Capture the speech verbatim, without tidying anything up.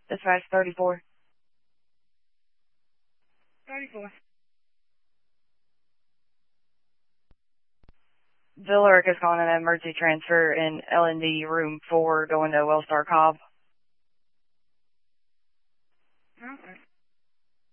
Dispatch thirty-four. thirty-four. Bill Eric is calling an emergency transfer in L and D room four going to Wellstar Cobb.